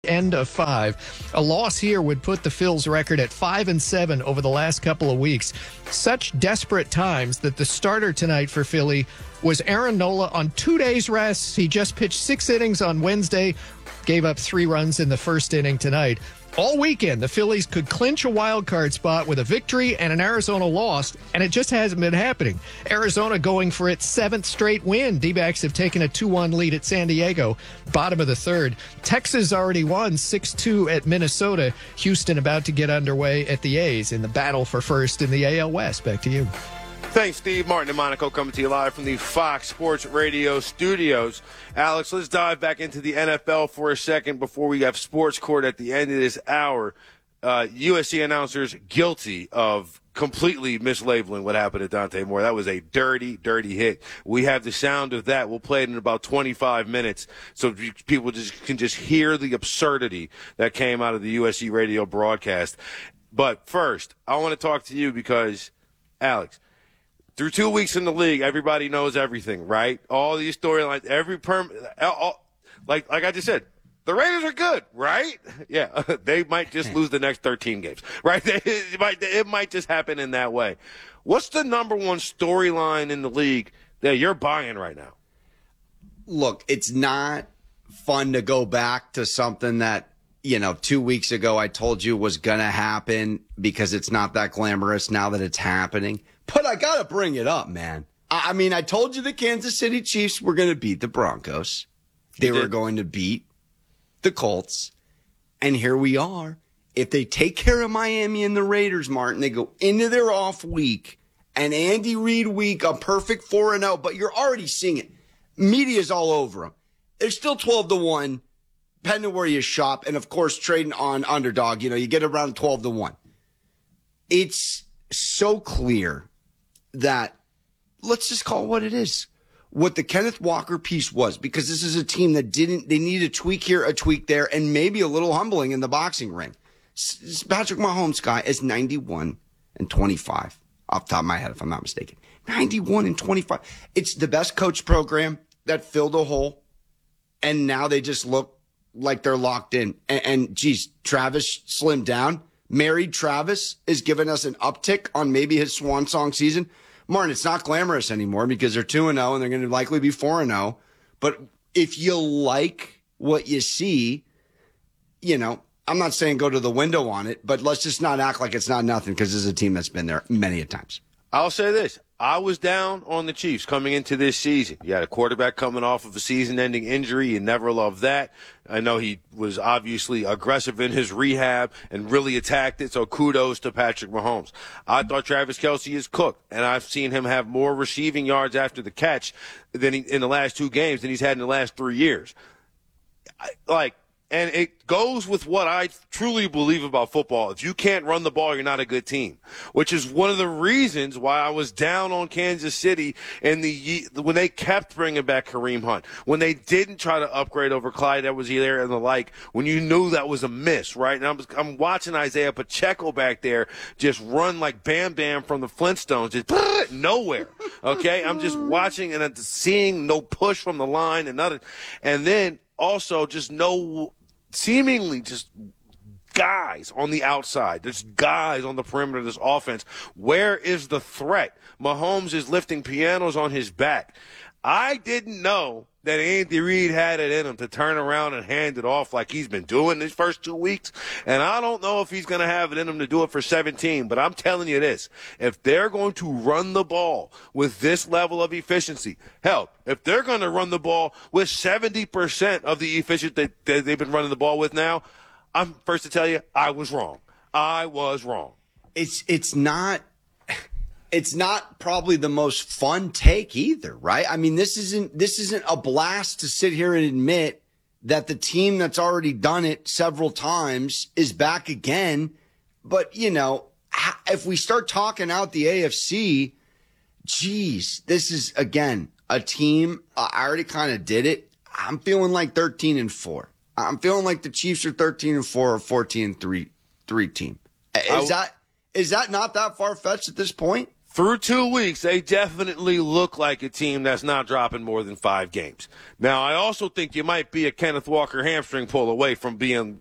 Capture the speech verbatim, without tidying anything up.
End of five. A loss here would put the Phils record at five and seven over the last couple of weeks. Such desperate times that the starter tonight for Philly was Aaron Nola on two days rest. He just pitched six innings on Wednesday, gave up three runs in the first inning tonight. All weekend, the Phillies could clinch a wild card spot with a victory and an Arizona loss, and it just hasn't been happening. Arizona going for its seventh straight win. D-backs have taken a two one lead at San Diego, bottom of the third. Texas already won six two at Minnesota. Houston about to get underway at the A's in the battle for first in the A L West. Back to you. Thanks, Steve. Martin and Monaco coming to you live from the Fox Sports Radio studios. Alex, let's dive back into the N F L for a second before we have Sports Court at the end of this hour. Uh, U S C announcers guilty of completely mislabeling what happened to Dante Moore. That was a dirty, dirty hit. We have the sound of that. We'll play it in about twenty-five minutes so people just can just hear the absurdity that came out of the U S C radio broadcast. But first, I want to talk to you because, Alex, through two weeks in the league, everybody knows everything, right? All these storylines, every perm, all, like like I just said, the Raiders are good, right? Yeah, they might just lose the next thirteen games, right? It might, it might just happen in that way. What's the number one storyline in the league that you're buying right now? Look, it's not fun to go back to something that, you know, two weeks ago I told you was going to happen because it's not that glamorous now that it's happening. But I got to bring it up, man. I mean, I told you the Kansas City Chiefs were going to beat the Broncos. They were going to beat the Colts. And here we are. If they take care of Miami and the Raiders, Martin, they go into their off week, and Andy Reid week, a perfect four and oh, but you're already seeing it. Media's all over them. They're still twelve to one, depending on where you shop. And, of course, trading on underdog, you know, you get around twelve to one. It's so clear that, let's just call it what it is, what the Kenneth Walker piece was, because this is a team that didn't, they need a tweak here, a tweak there, and maybe a little humbling in the boxing ring. Patrick Mahomes guy is ninety-one and twenty-five off the top of my head, if I'm not mistaken. ninety-one and twenty-five. It's the best coach program that filled a hole, and now they just look like they're locked in. And, and geez, Travis slimmed down. Married Travis is giving us an uptick on maybe his swan song season. Martin, it's not glamorous anymore because they're two and oh and they're going to likely be four and oh. But if you like what you see, you know, I'm not saying go to the window on it, but let's just not act like it's not nothing because this is a team that's been there many a times. I'll say this. I was down on the Chiefs coming into this season. You had a quarterback coming off of a season-ending injury. You never loved that. I know he was obviously aggressive in his rehab and really attacked it, so kudos to Patrick Mahomes. I thought Travis Kelce is cooked, and I've seen him have more receiving yards after the catch than he, in the last two games than he's had in the last three years. I, like, and it goes with what I truly believe about football. If you can't run the ball, you're not a good team, which is one of the reasons why I was down on Kansas City in the when they kept bringing back Kareem Hunt, when they didn't try to upgrade over Clyde Edwards-Helaire and the like, when you knew that was a miss, right? And I'm, I'm watching Isaiah Pacheco back there just run like Bam Bam from the Flintstones, just nowhere, okay? I'm just watching and seeing no push from the line and nothing. And then also just no – seemingly just guys on the outside. There's guys on the perimeter of this offense. Where is the threat? Mahomes is lifting pianos on his back. I didn't know that Andy Reid had it in him to turn around and hand it off like he's been doing these first two weeks. And I don't know if he's going to have it in him to do it for seventeen, but I'm telling you this. If they're going to run the ball with this level of efficiency, hell, if they're going to run the ball with seventy percent of the efficiency that, that they've been running the ball with now, I'm first to tell you, I was wrong. I was wrong. It's, it's not... It's not probably the most fun take either, right? I mean, this isn't this isn't a blast to sit here and admit that the team that's already done it several times is back again. But, you know, if we start talking out the A F C, geez, this is, again, a team. Uh, I already kind of did it. I'm feeling like thirteen and four. I'm feeling like the Chiefs are thirteen and four or fourteen and three, three team. Is that is that not that far-fetched at this point? through two weeks, they definitely look like a team that's not dropping more than five games. Now, I also think you might be a Kenneth Walker hamstring pull away from being